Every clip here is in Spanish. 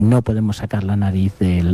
no podemos sacar la nariz del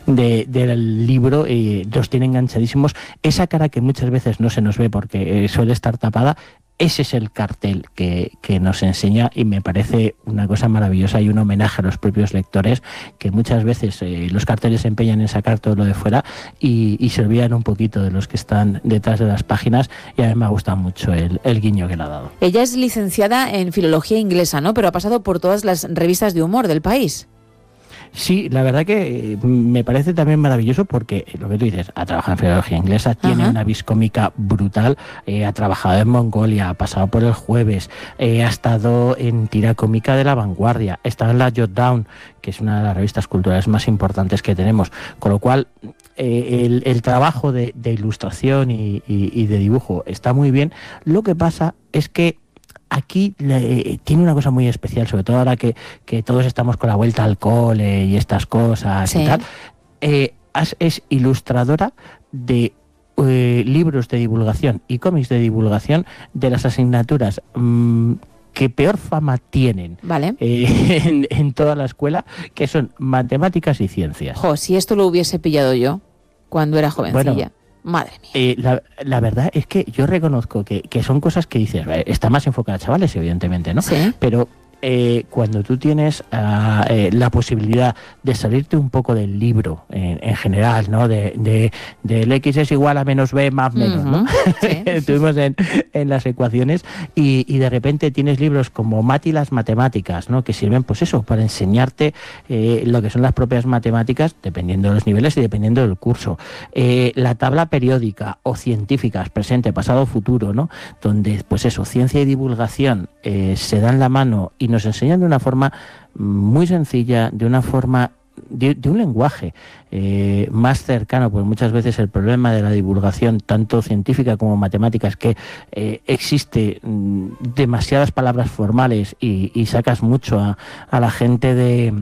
libro, los tiene enganchadísimos. Esa cara que muchas veces no se nos ve porque suele estar tapada, ese es el cartel que nos enseña, y me parece una cosa maravillosa y un homenaje a los propios lectores, que muchas veces los carteles se empeñan en sacar todo lo de fuera y se olvidan un poquito de los que están detrás de las páginas, y a mí me ha gustado mucho el guiño que le ha dado. Ella es licenciada en filología inglesa, ¿no? Pero ha pasado por todas las revistas de humor del país. Sí, la verdad que me parece también maravilloso porque, lo que tú dices, ha trabajado en filología inglesa, tiene una vis cómica brutal, ha trabajado en Mongolia, ha pasado por El Jueves, ha estado en tira cómica de La Vanguardia, está en la Jotdown, que es una de las revistas culturales más importantes que tenemos, con lo cual el trabajo de ilustración y de dibujo está muy bien. Lo que pasa es que aquí tiene una cosa muy especial, sobre todo ahora que todos estamos con la vuelta al cole y estas cosas y tal. Es ilustradora de libros de divulgación y cómics de divulgación de las asignaturas que peor fama tienen en toda la escuela, que son matemáticas y ciencias. Si esto lo hubiese pillado yo cuando era jovencilla. Bueno, madre mía. La verdad es que yo reconozco que son cosas que dices, está más enfocada a chavales, evidentemente, ¿no? Sí. Pero cuando tú tienes la posibilidad de salirte un poco del libro en general, ¿no? Del X es igual a menos B más menos, ¿no? Sí. Estuvimos en las ecuaciones y de repente tienes libros como Mat y las matemáticas, ¿no? Que sirven, pues eso, para enseñarte lo que son las propias matemáticas, dependiendo de los niveles y dependiendo del curso. La tabla periódica o científicas, presente, pasado, futuro, ¿no? Donde, pues eso, ciencia y divulgación se dan la mano y nos enseñan de una forma muy sencilla, de una forma de un lenguaje más cercano, pues muchas veces el problema de la divulgación, tanto científica como matemática, es que existe demasiadas palabras formales y sacas mucho a la gente de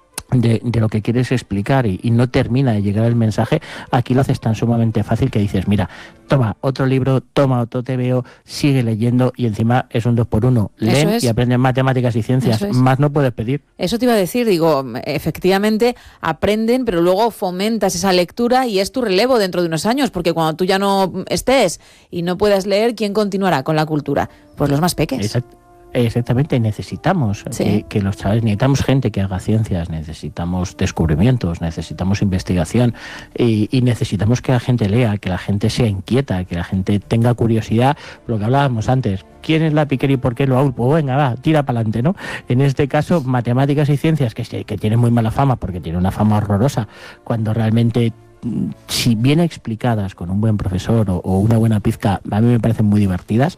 lo que quieres explicar y no termina de llegar el mensaje. Aquí lo haces tan sumamente fácil que dices, mira, toma otro libro, toma otro TVO, sigue leyendo, y encima es un 2x1. Leen y aprenden matemáticas y ciencias. Más no puedes pedir. Eso te iba a decir, digo, efectivamente aprenden, pero luego fomentas esa lectura y es tu relevo dentro de unos años, porque cuando tú ya no estés y no puedas leer, ¿quién continuará con la cultura? Pues los más peques. Exacto. Exactamente, necesitamos que los chavales, necesitamos gente que haga ciencias, necesitamos descubrimientos, necesitamos investigación y necesitamos que la gente lea, que la gente sea inquieta, que la gente tenga curiosidad. Lo que hablábamos antes, ¿quién es la Piquer y por qué lo Aul? Pues venga, va, tira para adelante, ¿no? En este caso, matemáticas y ciencias, que tienen muy mala fama, porque tienen una fama horrorosa, cuando realmente, si bien explicadas con un buen profesor o una buena pizca, a mí me parecen muy divertidas.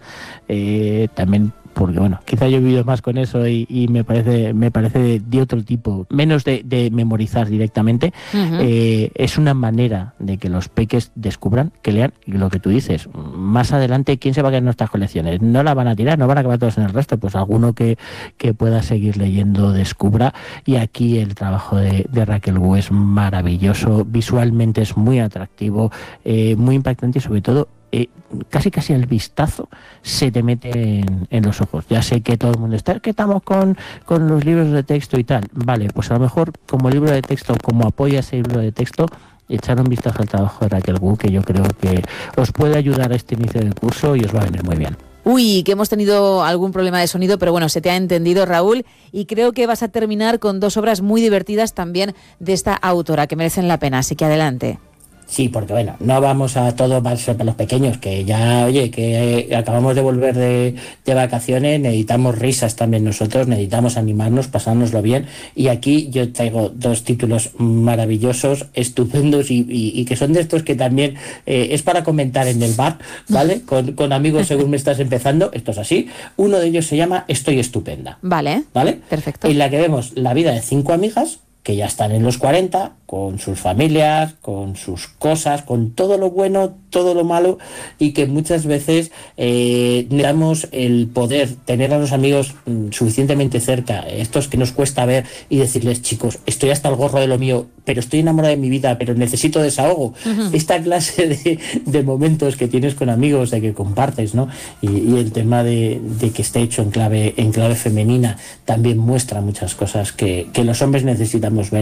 También porque bueno, quizá yo he vivido más con eso y me parece de otro tipo, menos de memorizar directamente. Es una manera de que los peques descubran, que lean, y lo que tú dices, más adelante, ¿quién se va a quedar en nuestras colecciones? No la van a tirar, no van a acabar todos en el resto, pues alguno que pueda seguir leyendo descubra, y aquí el trabajo de Raquel Wu es maravilloso, visualmente es muy atractivo, muy impactante, y sobre todo casi el vistazo se te mete en los ojos. Ya sé que todo el mundo está, que estamos con los libros de texto y tal. Vale, pues a lo mejor como libro de texto, como apoya ese libro de texto, echar un vistazo al trabajo de Raquel Wu, que yo creo que os puede ayudar a este inicio del curso y os va a venir muy bien. Uy, que hemos tenido algún problema de sonido, pero bueno, se te ha entendido, Raúl, y creo que vas a terminar con 2 obras muy divertidas también de esta autora, que merecen la pena, así que adelante. Sí, porque bueno, no vamos a todo más para los pequeños, que ya, oye, que acabamos de volver de vacaciones, necesitamos risas también nosotros, necesitamos animarnos, pasárnoslo bien, y aquí yo traigo 2 títulos maravillosos, estupendos y que son de estos que también es para comentar en el bar, ¿vale? Con amigos según me estás empezando, esto es así. Uno de ellos se llama Estoy estupenda. ¿Vale? Perfecto. En la que vemos la vida de 5 amigas que ya están en los 40, con sus familias, con sus cosas, con todo lo bueno, todo lo malo, y que muchas veces necesitamos el poder tener a los amigos suficientemente cerca, estos que nos cuesta ver, y decirles, chicos, estoy hasta el gorro de lo mío, pero estoy enamorada de mi vida, pero necesito desahogo. Esta clase de momentos que tienes con amigos, de que compartes, ¿no? Y el tema de que esté hecho en clave femenina también muestra muchas cosas que los hombres necesitamos ver